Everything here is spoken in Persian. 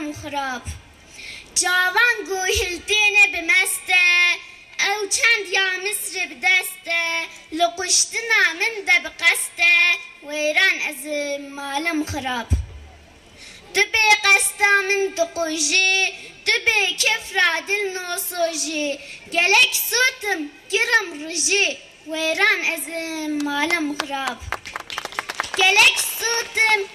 مالم خراب جوان گوهلتینه بمسته او چند یا مصر بدسته لقشتنا من ده بقسته ویران از مالم خراب دبی قستا من تقوجي دبي كفرة دل نوصوجي قالك صوتم كرم رجي ويران أزم مالم خراب قالك صوتم